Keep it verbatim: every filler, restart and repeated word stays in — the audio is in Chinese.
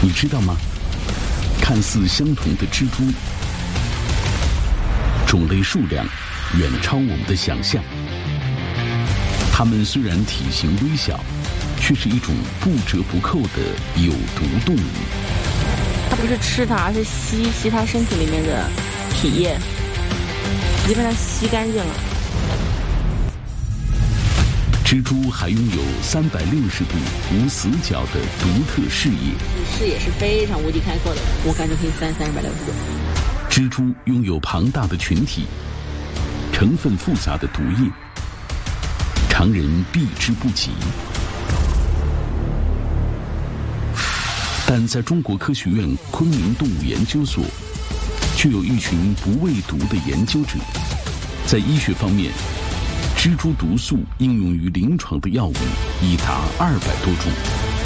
你知道吗？看似相同的蜘蛛，种类数量远超我们的想象。它们虽然体型微小，却是一种不折不扣的有毒动物。 它不是吃它，而是吸吸它身体里面的体液，直接把它吸干净了。 蜘蛛还拥有三百六十度无死角的独特视野， 视野是非常无敌开阔的，我感觉可以翻三百六十度。 蜘蛛拥有庞大的群体，成分复杂的毒液，常人避之不及。但在中国科学院昆明动物研究所，却有一群不畏毒的研究者，在医学方面，蜘蛛毒素应用于临床的药物已达二百多种。